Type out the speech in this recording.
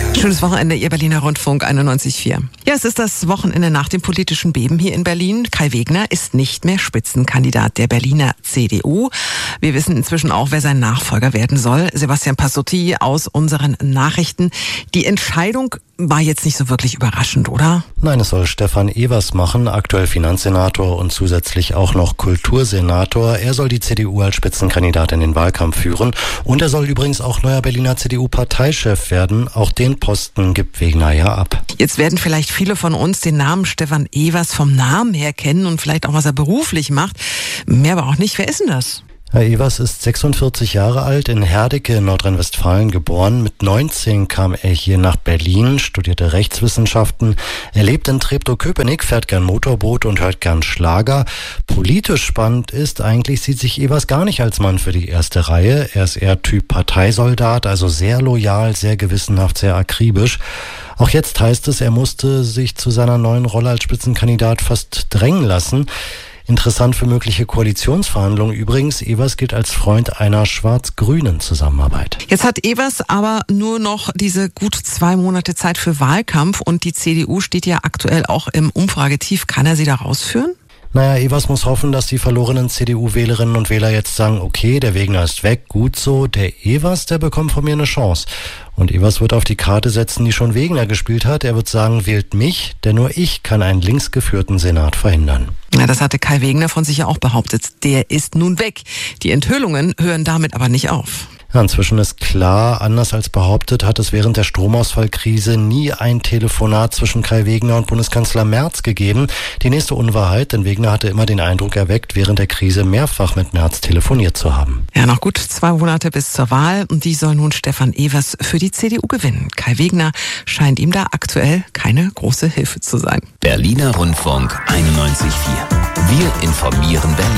Schönes Wochenende, Ihr Berliner Rundfunk 91.4. Ja, es ist das Wochenende nach dem politischen Beben hier in Berlin. Kai Wegner ist nicht mehr Spitzenkandidat der Berliner CDU. Wir wissen inzwischen auch, wer sein Nachfolger werden soll. Sebastian Passutti aus unseren Nachrichten. Die Entscheidung war jetzt nicht so wirklich überraschend, oder? Nein, es soll Stefan Evers machen, aktuell Finanzsenator und zusätzlich auch noch Kultursenator. Er soll die CDU als Spitzenkandidat in den Wahlkampf führen. Und er soll übrigens auch neuer Berliner CDU-Parteichef werden. Auch den Posten gibt Wegner ja ab. Jetzt werden vielleicht viele von uns den Namen Stefan Evers vom Namen her kennen und vielleicht auch, was er beruflich macht. Mehr aber auch nicht. Wer ist denn das? Herr Evers ist 46 Jahre alt, in Herdecke in Nordrhein-Westfalen geboren. Mit 19 kam er hier nach Berlin, studierte Rechtswissenschaften. Er lebt in Treptow-Köpenick, fährt gern Motorboot und hört gern Schlager. Politisch spannend ist, eigentlich sieht sich Evers gar nicht als Mann für die erste Reihe. Er ist eher Typ Parteisoldat, also sehr loyal, sehr gewissenhaft, sehr akribisch. Auch jetzt heißt es, er musste sich zu seiner neuen Rolle als Spitzenkandidat fast drängen lassen. Interessant für mögliche Koalitionsverhandlungen übrigens, Evers gilt als Freund einer schwarz-grünen Zusammenarbeit. Jetzt hat Evers aber nur noch diese gut 2 Monate Zeit für Wahlkampf und die CDU steht ja aktuell auch im Umfragetief. Kann er sie da rausführen? Naja, Evers muss hoffen, dass die verlorenen CDU-Wählerinnen und Wähler jetzt sagen, okay, der Wegner ist weg, gut so, der Evers, der bekommt von mir eine Chance. Und Evers wird auf die Karte setzen, die schon Wegner gespielt hat. Er wird sagen, wählt mich, denn nur ich kann einen linksgeführten Senat verhindern. Ja, das hatte Kai Wegner von sich ja auch behauptet. Der ist nun weg. Die Enthüllungen hören damit aber nicht auf. Ja, inzwischen ist klar, anders als behauptet, hat es während der Stromausfallkrise nie ein Telefonat zwischen Kai Wegner und Bundeskanzler Merz gegeben. Die nächste Unwahrheit, denn Wegner hatte immer den Eindruck erweckt, während der Krise mehrfach mit Merz telefoniert zu haben. Ja, noch gut 2 Monate bis zur Wahl und die soll nun Stefan Evers für die CDU gewinnen. Kai Wegner scheint ihm da aktuell keine große Hilfe zu sein. Berliner Rundfunk 91.4. Wir informieren Berlin.